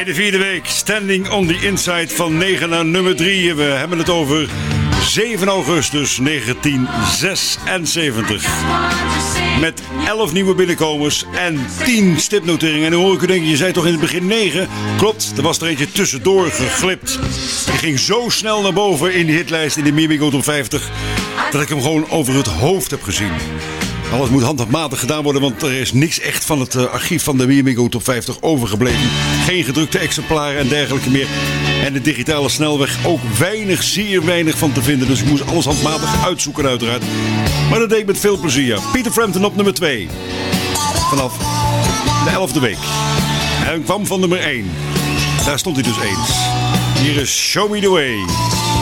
In de vierde week, Standing on the Inside van 9 naar nummer 3. We hebben het over 7 augustus 1976. Met 11 nieuwe binnenkomers en 10 stipnoteringen. En dan hoor ik u denken, je zei toch in het begin 9? Klopt, er was er eentje tussendoor geglipt. Die ging zo snel naar boven in de hitlijst in de Mimigo Top 50... dat ik hem gewoon over het hoofd heb gezien. Alles moet handmatig gedaan worden, want er is niks echt van het archief van de Mimigo Top 50 overgebleven. Geen gedrukte exemplaren en dergelijke meer. En de digitale snelweg ook weinig, zeer weinig van te vinden. Dus ik moest alles handmatig uitzoeken uiteraard. Maar dat deed ik met veel plezier. Peter Frampton op nummer 2. Vanaf de 11e week. Hij kwam van nummer 1. Daar stond hij dus eens. Hier is Show Me The Way.